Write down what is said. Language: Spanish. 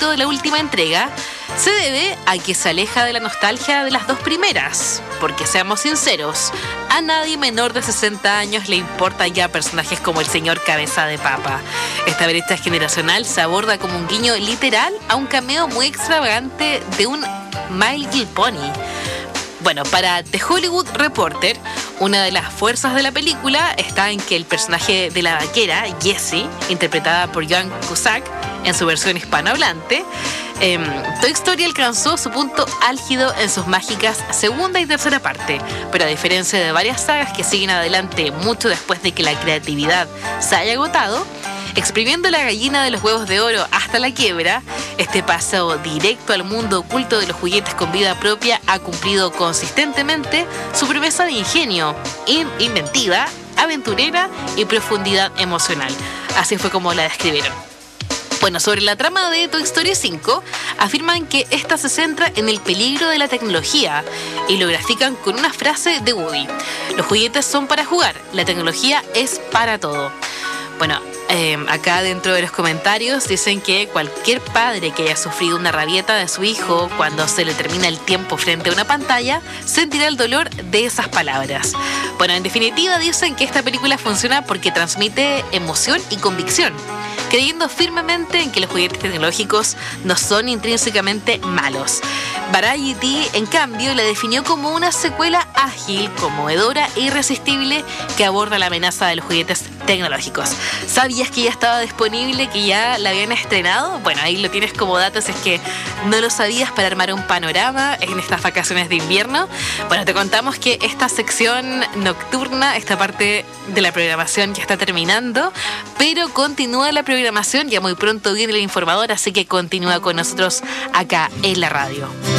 éxito de la última entrega se debe a que se aleja de la nostalgia de las dos primeras. Porque seamos sinceros, a nadie menor de 60 años le importan ya personajes como el señor Cabeza de Papa. Esta brecha generacional se aborda como un guiño literal a un cameo muy extravagante de un My Little Pony. Bueno, para The Hollywood Reporter, una de las fuerzas de la película está en que el personaje de la vaquera, Jessie, interpretada por Joan Cusack en su versión hispanohablante, Toy Story alcanzó su punto álgido en sus mágicas segunda y tercera parte, pero a diferencia de varias sagas que siguen adelante mucho después de que la creatividad se haya agotado, exprimiendo la gallina de los huevos de oro hasta la quiebra, este paso directo al mundo oculto de los juguetes con vida propia ha cumplido consistentemente su promesa de ingenio, inventiva, aventurera y profundidad emocional. Así fue como la describieron. Bueno, sobre la trama de Toy Story 5, afirman que esta se centra en el peligro de la tecnología y lo grafican con una frase de Woody: los juguetes son para jugar, la tecnología es para todo. Bueno, acá dentro de los comentarios dicen que cualquier padre que haya sufrido una rabieta de su hijo cuando se le termina el tiempo frente a una pantalla sentirá el dolor de esas palabras. Bueno, en definitiva dicen que esta película funciona porque transmite emoción y convicción, creyendo firmemente en que los juguetes tecnológicos no son intrínsecamente malos. Variety, en cambio, la definió como una secuela ágil, conmovedora e irresistible que aborda la amenaza de los juguetes tecnológicos. ¿Sabías que ya estaba disponible, que ya la habían estrenado? Bueno, ahí lo tienes como datos, es que no lo sabías, para armar un panorama en estas vacaciones de invierno. Bueno, te contamos que esta sección nocturna, esta parte de la programación ya está terminando, pero continúa la programación, ya muy pronto viene el informador, así que continúa con nosotros acá en la radio.